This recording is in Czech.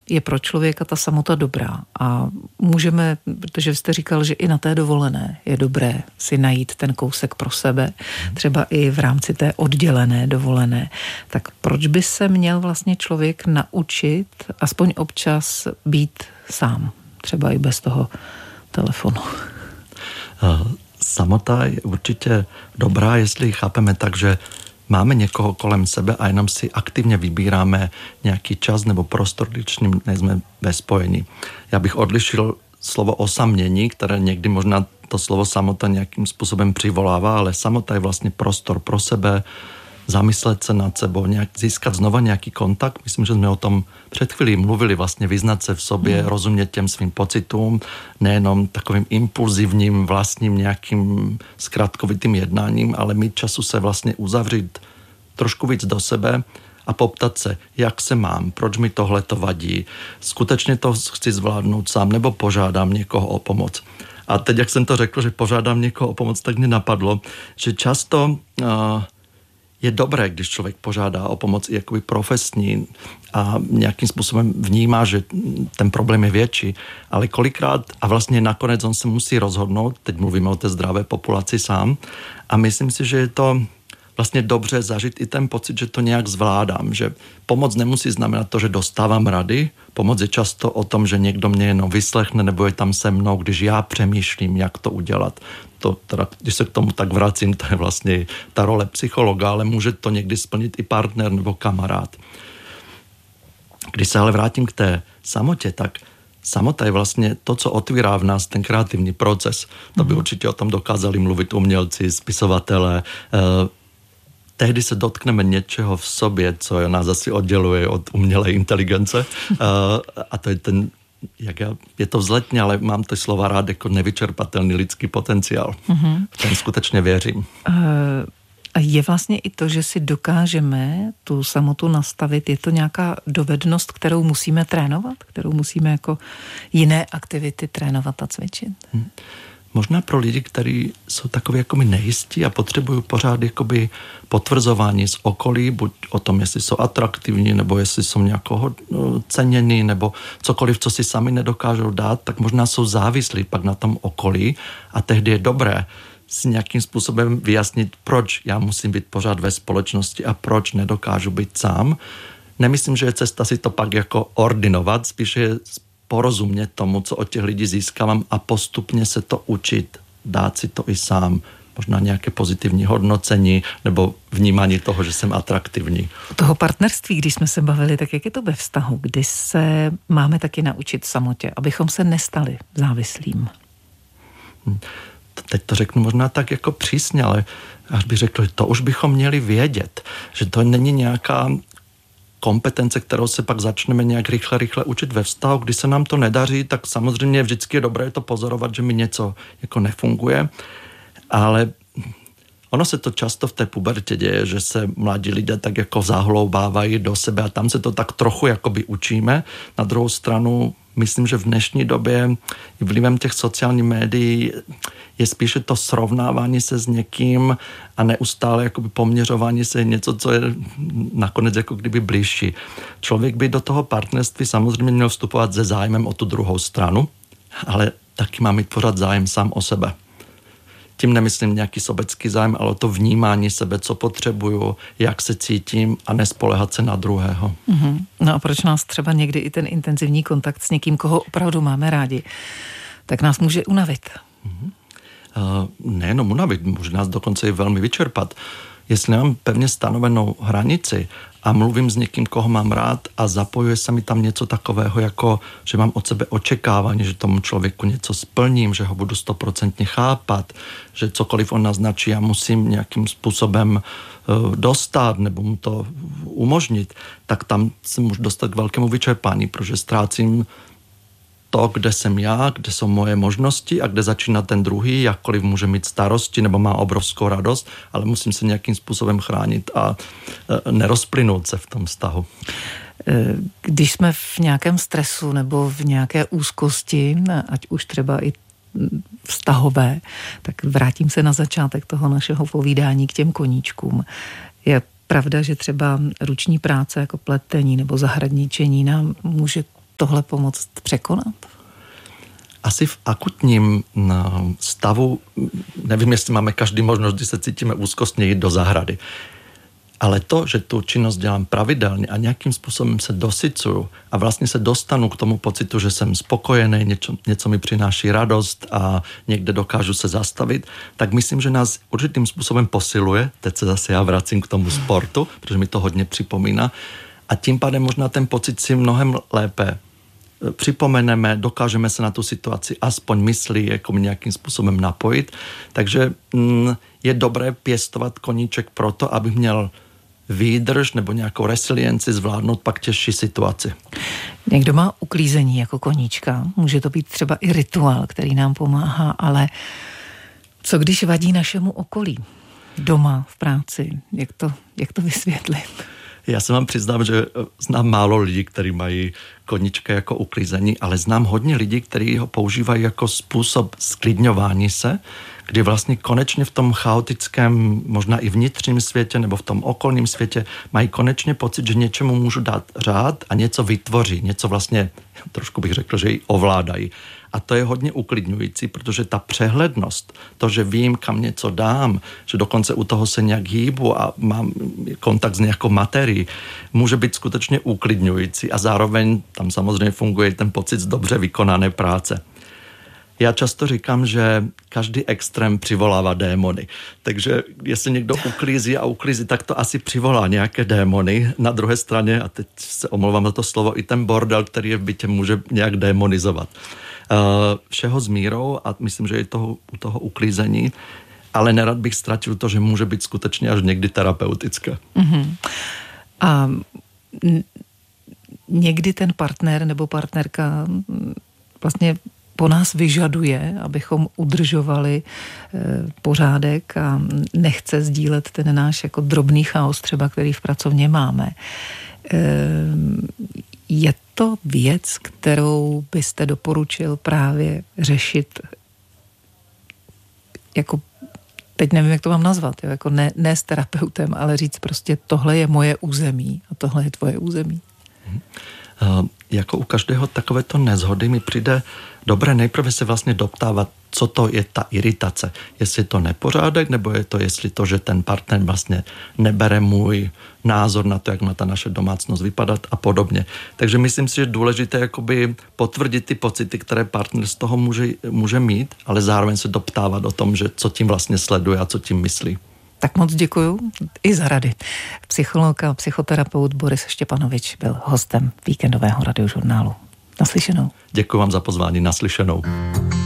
je pro člověka ta samota dobrá a můžeme, protože jste říkal, že i na té dovolené je dobré si najít ten kousek pro sebe, třeba i v rámci té oddělené dovolené, tak proč by se měl vlastně člověk naučit aspoň občas být sám, třeba i bez toho telefonu? Samota je určitě dobrá, jestli ji chápeme tak, že máme někoho kolem sebe a jenom si aktivně vybíráme nějaký čas nebo prostor, když s ním nejsme ve spojení. Já bych odlišil slovo osamění, které někdy možná to slovo samota nějakým způsobem přivolává, ale samota je vlastně prostor pro sebe, zamyslet se nad sebou, získat znova nějaký kontakt. Myslím, že jsme o tom před chvílí mluvili, vlastně vyznat se v sobě, rozumět těm svým pocitům, nejenom takovým impulzivním vlastním nějakým zkratkovitým jednáním, ale mít času se vlastně uzavřít trošku víc do sebe a poptat se, jak se mám, proč mi tohle to vadí, skutečně to chci zvládnout sám, nebo požádám někoho o pomoc. A teď, jak jsem to řekl, že požádám někoho o pomoc, tak mě napadlo, že často je dobré, když člověk požádá o pomoc i jakoby profesní a nějakým způsobem vnímá, že ten problém je větší, ale kolikrát a vlastně nakonec on se musí rozhodnout, teď mluvíme o té zdravé populaci sám a myslím si, že je to vlastně dobře zažít i ten pocit, že to nějak zvládám, že pomoc nemusí znamenat to, že dostávám rady, pomoc je často o tom, že někdo mě jenom vyslechne nebo je tam se mnou, když já přemýšlím, jak to udělat. To teda, když se k tomu tak vracím, to je vlastně ta role psychologa, ale může to někdy splnit i partner nebo kamarád. Když se ale vrátím k té samotě, tak samota je vlastně to, co otvírá v nás ten kreativní proces. To by určitě o tom dokázali mluvit umělci, spisovatelé. Tehdy se dotkneme něčeho v sobě, co nás asi odděluje od umělé inteligence. A to je ten, je to vzletně, ale mám to slova rád jako nevyčerpatelný lidský potenciál. V tom skutečně věřím. A je vlastně i to, že si dokážeme tu samotu nastavit, je to nějaká dovednost, kterou musíme trénovat, kterou musíme jako jiné aktivity trénovat a cvičit? Možná pro lidi, kteří jsou takový jako my nejistí a potřebují pořád jakoby potvrzování z okolí, buď o tom, jestli jsou atraktivní, nebo jestli jsou nějakého cenění, nebo cokoliv, co si sami nedokážou dát, tak možná jsou závislí pak na tom okolí a tehdy je dobré si nějakým způsobem vyjasnit, proč já musím být pořád ve společnosti a proč nedokážu být sám. Nemyslím, že je cesta si to pak jako ordinovat, spíše je porozumět tomu, co od těch lidí získávám a postupně se to učit, dát si to i sám. Možná nějaké pozitivní hodnocení nebo vnímání toho, že jsem atraktivní. Toho partnerství, když jsme se bavili, tak jak je to ve vztahu, kdy se máme taky naučit samotě, abychom se nestali závislým? Teď to řeknu možná tak jako přísně, ale až bych řekl, to už bychom měli vědět, že to není nějaká kompetence, kterou se pak začneme nějak rychle učit ve vztahu. Když se nám to nedaří, tak samozřejmě vždycky je dobré to pozorovat, že mi něco jako nefunguje, ale ono se to často v té pubertě děje, že se mladí lidé tak jako zahloubávají do sebe a tam se to tak trochu jakoby učíme. Na druhou stranu myslím, že v dnešní době vlivem těch sociálních médií je spíše to srovnávání se s někým a neustále jakoby poměřování se něco, co je nakonec jako kdyby blížší. Člověk by do toho partnerství samozřejmě měl vstupovat se zájmem o tu druhou stranu, ale taky má mít pořád zájem sám o sebe. Tím nemyslím nějaký sobecký zájem, ale to vnímání sebe, co potřebuju, jak se cítím a nespoléhat se na druhého. No a proč nás třeba někdy i ten intenzivní kontakt s někým, koho opravdu máme rádi, tak nás může unavit? Nejenom unavit, může nás dokonce i velmi vyčerpat. Jestli nemám pevně stanovenou hranici a mluvím s někým, koho mám rád a zapojuje se mi tam něco takového, jako že mám od sebe očekávání, že tomu člověku něco splním, že ho budu 100% chápat, že cokoliv on naznačí, já musím nějakým způsobem dostat nebo mu to umožnit, tak tam se můžu dostat k velkému vyčerpání, protože ztrácím to, kde jsem já, kde jsou moje možnosti a kde začíná ten druhý, jakkoliv může mít starosti nebo má obrovskou radost, ale musím se nějakým způsobem chránit a nerozplynout se v tom vztahu. Když jsme v nějakém stresu nebo v nějaké úzkosti, ať už třeba i vztahové, tak vrátím se na začátek toho našeho povídání k těm koníčkům. Je pravda, že třeba ruční práce jako pletení nebo zahradničení nám může tohle pomoct překonat? Asi v akutním stavu, nevím, jestli máme každý možnost, kdy se cítíme úzkostně jít do zahrady. Ale to, že tu činnost dělám pravidelně a nějakým způsobem se dosycuju a vlastně se dostanu k tomu pocitu, že jsem spokojený, něco mi přináší radost a někde dokážu se zastavit, tak myslím, že nás určitým způsobem posiluje. Teď se zase já vracím k tomu sportu, protože mi to hodně připomíná. A tím pádem možná ten pocit si mnohem lépe připomeneme, dokážeme se na tu situaci aspoň myslí jako nějakým způsobem napojit. Takže je dobré pěstovat koníček proto, aby měl výdrž nebo nějakou resilienci zvládnout pak těžší situaci. Někdo má uklízení jako koníčka, může to být třeba i rituál, který nám pomáhá, ale co když vadí našemu okolí? Doma, v práci, jak to vysvětlit? Já se vám přiznám, že znám málo lidí, kteří mají koníčka jako uklízení, ale znám hodně lidí, kteří ho používají jako způsob sklidňování se, kdy vlastně konečně v tom chaotickém, možná i vnitřním světě nebo v tom okolním světě mají konečně pocit, že něčemu můžu dát řád a něco vytvoří, něco vlastně, trošku bych řekl, že ji ovládají. A to je hodně uklidňující, protože ta přehlednost, to, že vím, kam něco dám, že dokonce u toho se nějak hýbu a mám kontakt s nějakou materií, může být skutečně uklidňující a zároveň tam samozřejmě funguje ten pocit z dobře vykonané práce. Já často říkám, že každý extrém přivolává démony. Takže jestli někdo uklízí, tak to asi přivolá nějaké démony. Na druhé straně, a teď se omlouvám za to slovo, i ten bordel, který je v bytě, může nějak démonizovat. Všeho s mírou a myslím, že je to u toho uklízení, ale nerad bych ztratil to, že může být skutečně až někdy terapeutické. Mm-hmm. A někdy ten partner nebo partnerka vlastně po nás vyžaduje, abychom udržovali pořádek a nechce sdílet ten náš jako drobný chaos třeba, který v pracovně máme. Je to věc, kterou byste doporučil právě řešit jako, teď nevím, jak to mám nazvat, jo, jako ne s terapeutem, ale říct prostě tohle je moje území a tohle je tvoje území. Jako u každého takovéto nezhody mi přijde dobré nejprve se vlastně doptávat, co to je ta iritace. Jestli je to nepořádek, nebo je to, jestli to, že ten partner vlastně nebere můj názor na to, jak má ta naše domácnost vypadat a podobně. Takže myslím si, že je důležité jakoby potvrdit ty pocity, které partner z toho může mít, ale zároveň se doptávat o tom, že co tím vlastně sleduje a co tím myslí. Tak moc děkuju i za rady. Psycholog a psychoterapeut Boris Štěpanovič byl hostem víkendového radiožurnálu. Naslyšenou. Děkuji vám za pozvání, naslyšenou.